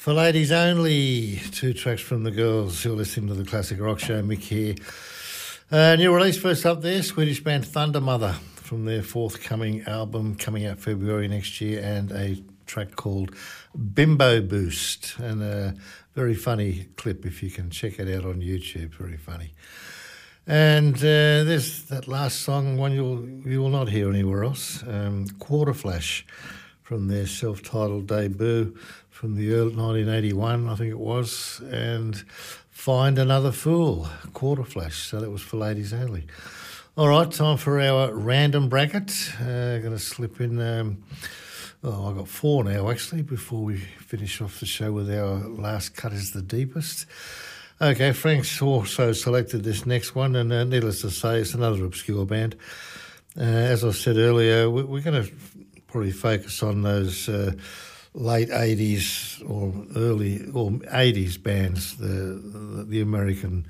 For ladies only, two tracks from the girls. You're listening to the Classic Rock Show. Mick here. New release first up there, Swedish band Thunder Mother from their forthcoming album coming out February next year, and a track called Bimbo Boost, and a very funny clip if you can check it out on YouTube. Very funny. And there's that last song, one you will not hear anywhere else, Quarterflash, from their self-titled debut from the early 1981, I think it was, and Find Another Fool, Quarterflash. So that was for ladies only. All right, time for our random bracket. Going to slip in, I've got four now actually, before we finish off the show with our Last Cut is the Deepest. Okay, Frank's also selected this next one, and needless to say, it's another obscure band. As I said earlier, we're going to probably focus on those late 80s or early or 80s bands, the American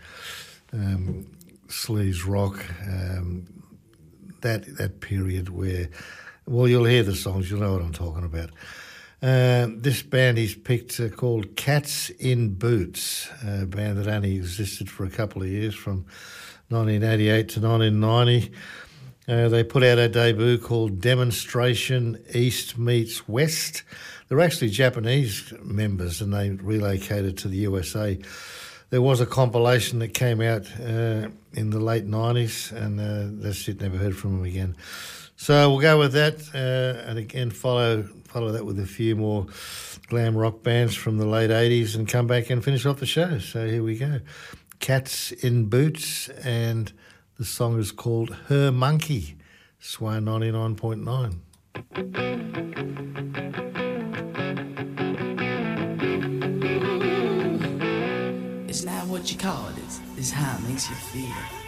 sleaze rock, that period where, well, you'll hear the songs, you'll know what I'm talking about. This band he's picked called Cats in Boots, a band that only existed for a couple of years from 1988 to 1990. They put out a debut called Demonstration East Meets West. They're actually Japanese members and they relocated to the USA. There was a compilation that came out in the late 90s, and that's it, never heard from them again. So we'll go with that, and again follow that with a few more glam rock bands from the late 80s and come back and finish off the show. So here we go. Cats in Boots, and the song is called Her Monkey, Swan 99.9. It's not what you call it, it's how it makes you feel.